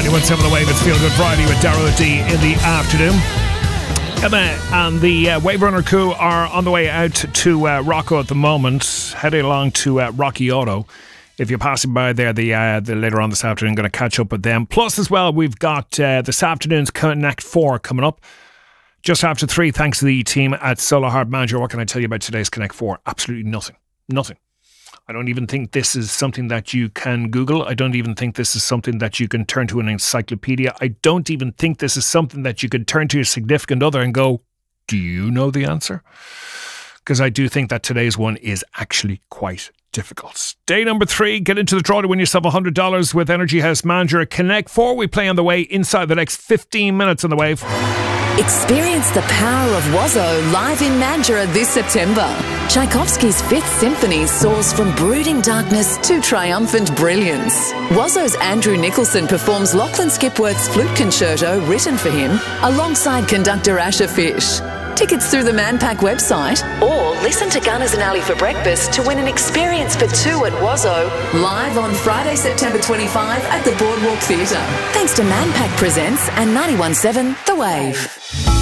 91.7 The Wave. It's Feel Good Friday with Darrell D in the afternoon. Emma and the Wave Runner crew are on the way out to Rocco at the moment, heading along to Rocky Auto. If you're passing by there the later on this afternoon, going to catch up with them. Plus, as well, we've got this afternoon's Connect 4 coming up just after 3, thanks to the team at Solar Heart Manager. What can I tell you about today's Connect 4? Absolutely nothing. Nothing. I don't even think this is something that you can Google. I don't even think this is something that you can turn to an encyclopedia. I don't even think this is something that you could turn to your significant other and go, do you know the answer? Because I do think that today's one is actually quite difficult. Day number 3, get into the draw to win yourself $100 with Energy House Manager. Connect 4, we play on the way inside the next 15 minutes on the Wave. Experience the power of Wazzo live in Mandurah this September. Tchaikovsky's Fifth Symphony soars from brooding darkness to triumphant brilliance. Wazzo's Andrew Nicholson performs Lachlan Skipworth's flute concerto written for him alongside conductor Asher Fish. Tickets through the Manpack website or listen to Gunners and Ali for breakfast to win an experience for 2 at Wazzo live on Friday, September 25 at the Boardwalk Theatre. Thanks to Manpack Presents and 91.7 The Wave.